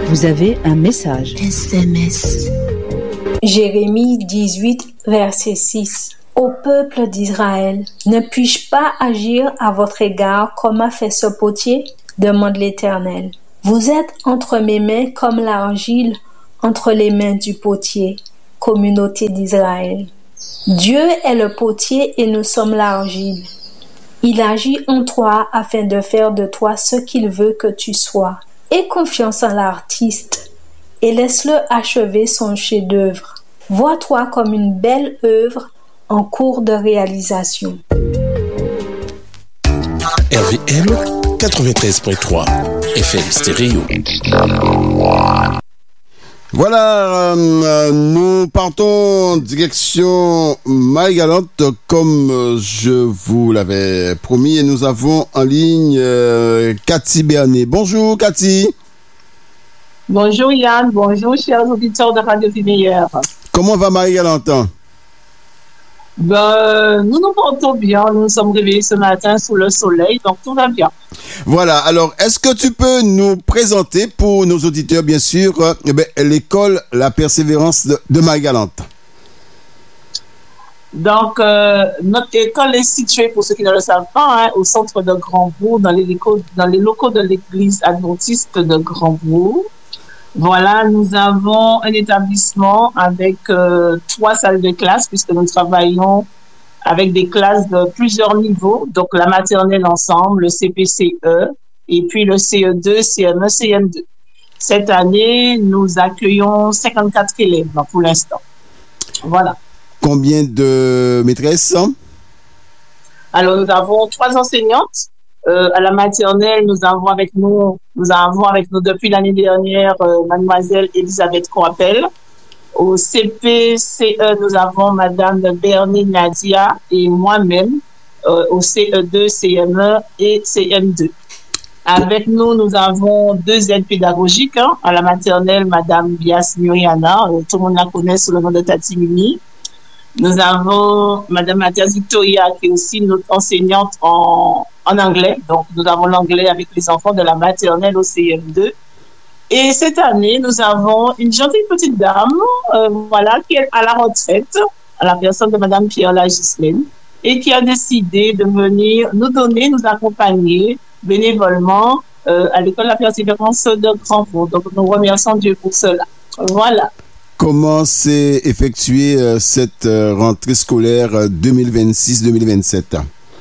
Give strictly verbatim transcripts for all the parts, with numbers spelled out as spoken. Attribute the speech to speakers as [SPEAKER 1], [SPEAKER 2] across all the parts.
[SPEAKER 1] Vous avez un message.
[SPEAKER 2] S M S.
[SPEAKER 3] Jérémie dix-huit, verset six. Ô peuple d'Israël, ne puis-je pas agir à votre égard comme a fait ce potier? Demande l'Éternel. Vous êtes entre mes mains comme l'argile entre les mains du potier, communauté d'Israël. Dieu est le potier et nous sommes l'argile. Il agit en toi afin de faire de toi ce qu'il veut que tu sois. Aie confiance en l'artiste et laisse-le achever son chef-d'œuvre. Vois-toi comme une belle œuvre en cours de réalisation.
[SPEAKER 4] R V M quatre-vingt-treize point trois F M Stéréo.
[SPEAKER 5] Voilà, euh, nous partons en direction Marie-Galante comme je vous l'avais promis et nous avons en ligne euh, Cathy Bernet. Bonjour Cathy.
[SPEAKER 6] Bonjour Yann, bonjour chers auditeurs de Radio Vie Meilleure.
[SPEAKER 5] Comment va Marie-Galante?
[SPEAKER 6] Ben, nous nous portons bien, nous nous sommes réveillés ce matin sous le soleil, donc tout va bien.
[SPEAKER 5] Voilà, alors est-ce que tu peux nous présenter pour nos auditeurs, bien sûr, euh, eh bien, l'école La Persévérance de, de Marie-Galante?
[SPEAKER 6] Donc, euh, notre école est située, pour ceux qui ne le savent pas, hein, au centre de Grandbourg, dans les locaux, dans les locaux de l'église adventiste de Grandbourg. Voilà, nous avons un établissement avec euh, trois salles de classe, puisque nous travaillons avec des classes de plusieurs niveaux, donc la maternelle ensemble, le C P C E, et puis le C E deux, C M E, C M deux. Cette année, nous accueillons cinquante-quatre élèves pour l'instant. Voilà.
[SPEAKER 5] Combien de maîtresses?
[SPEAKER 6] Alors, nous avons trois enseignantes. Euh, à la maternelle, nous avons avec nous, nous avons avec nous depuis l'année dernière, euh, mademoiselle Elisabeth Coppel. Au C P C E, nous avons madame Bernie Nadia et moi-même, euh, au C E deux, C M E et C M deux. Avec nous, nous avons deux aides pédagogiques, hein, à la maternelle, madame Bias Muriana, euh, tout le monde la connaît sous le nom de Tati Mini. Nous avons madame Mathias Victoria, qui est aussi notre enseignante en, en anglais. Donc, nous avons l'anglais avec les enfants de la maternelle au C M deux. Et cette année, nous avons une gentille petite dame, euh, voilà, qui est à la retraite, à la personne de madame Pierre Gislaine, et qui a décidé de venir nous donner, nous accompagner bénévolement euh, à l'école de la Persévérance de Grandbourg. Donc, nous remercions Dieu pour cela. Voilà.
[SPEAKER 5] Comment s'est effectuée euh, cette euh, rentrée scolaire euh, deux mille vingt-six deux mille vingt-sept?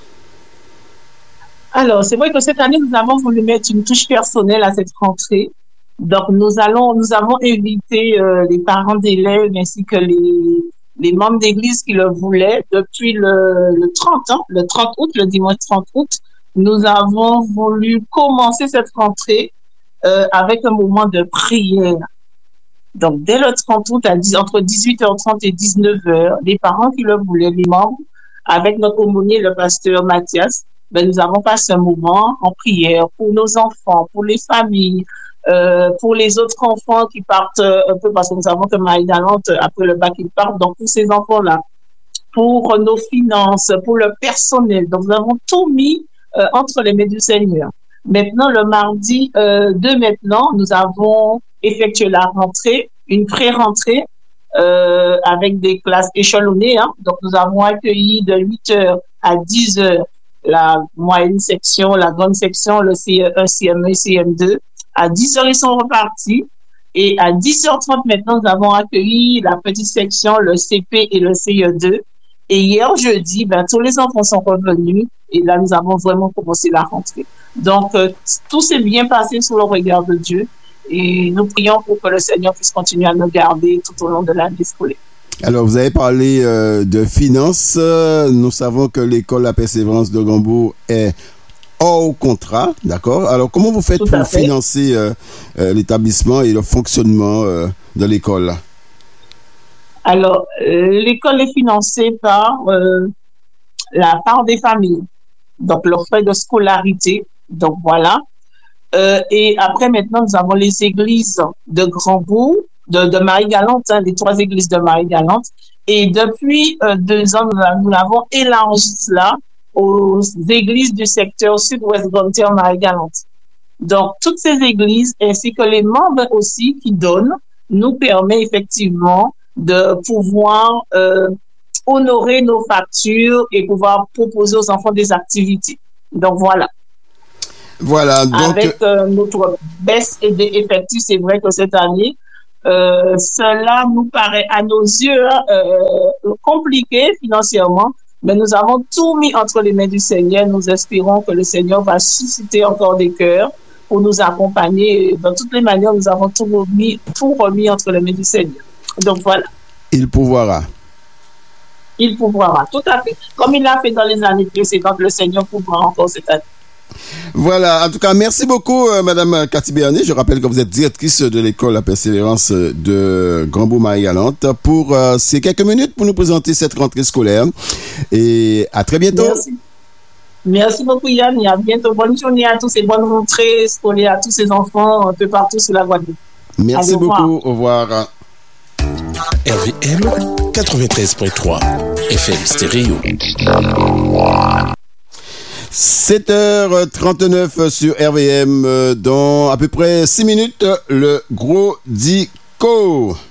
[SPEAKER 6] Alors, c'est vrai que cette année, nous avons voulu mettre une touche personnelle à cette rentrée. Donc, nous allons, nous avons invité euh, les parents d'élèves ainsi que les, les membres d'église qui le voulaient depuis le, le trente, hein, le trente août, le dimanche trente août. Nous avons voulu commencer cette rentrée euh, avec un moment de prière. Donc, dès le trente août, à dix, entre dix-huit heures trente et dix-neuf heures, les parents qui le voulaient, les membres, avec notre aumônier, le pasteur Mathias, ben, nous avons passé un moment en prière pour nos enfants, pour les familles, euh, pour les autres enfants qui partent euh, un peu, parce que nous savons que Marie-Galante, après le bac, ils partent, donc pour ces enfants-là, pour nos finances, pour le personnel. Donc, nous avons tout mis euh, entre les mains du Seigneur. Maintenant, le mardi euh, deux maintenant, nous avons effectué la rentrée, une pré-rentrée euh, avec des classes échelonnées. Hein. Donc, nous avons accueilli de huit heures à dix heures la moyenne section, la grande section, le C E un, C M E, C M deux. À dix heures, ils sont repartis. Et à dix heures trente, maintenant, nous avons accueilli la petite section, le C P et le C E deux. Et hier, jeudi, ben, tous les enfants sont revenus. Et là, nous avons vraiment commencé la rentrée. Donc, euh, tout s'est bien passé sous le regard de Dieu. Et nous prions pour que le Seigneur puisse continuer à nous garder tout au long de l'année scolaire.
[SPEAKER 5] Alors, vous avez parlé euh, de finances. Nous savons que l'école La Persévérance de Grandbourg est hors contrat, d'accord? Alors, comment vous faites pour financer euh, euh, l'établissement et le fonctionnement euh, de l'école?
[SPEAKER 6] Alors, euh, l'école est financée par euh, la part des familles. Donc, leurs frais de scolarité. Donc, voilà. Euh, et après, maintenant, nous avons les églises de Grandbourg, de, de Marie-Galante, hein, les trois églises de Marie-Galante. Et depuis euh, deux ans, nous, nous avons élargi cela aux églises du secteur sud-ouest Grande-Terre Marie-Galante. Donc, toutes ces églises ainsi que les membres aussi qui donnent nous permet effectivement de pouvoir euh, honorer nos factures et pouvoir proposer aux enfants des activités. Donc, voilà.
[SPEAKER 5] Voilà. Donc...
[SPEAKER 6] Avec euh, notre baisse et des effectifs, c'est vrai que cette année, euh, cela nous paraît à nos yeux euh, compliqué financièrement, mais nous avons tout mis entre les mains du Seigneur. Nous espérons que le Seigneur va susciter encore des cœurs pour nous accompagner. De toutes les manières, nous avons tout remis, tout remis entre les mains du Seigneur. Donc voilà.
[SPEAKER 5] Il pourvoira.
[SPEAKER 6] Il pourvoira, tout à fait. Comme il l'a fait dans les années précédentes, le Seigneur pourvoira encore cette année.
[SPEAKER 5] Voilà, en tout cas, merci beaucoup, euh, Madame Cathy Bernier. Je rappelle que vous êtes directrice de l'école La Persévérance de Grandbourg-Marie-Galante pour euh, ces quelques minutes pour nous présenter cette rentrée scolaire. Et à très bientôt.
[SPEAKER 6] Merci. Merci beaucoup, Yann. Et à bientôt. Bonne journée à tous et bonne rentrée scolaire à tous ces enfants un peu partout sur la Guadeloupe.
[SPEAKER 5] Merci beaucoup. Au revoir.
[SPEAKER 4] R V M quatre-vingt-treize point trois F M Stéréo.
[SPEAKER 5] sept heures trente-neuf sur R V M. Dans à peu près six minutes, le gros dico.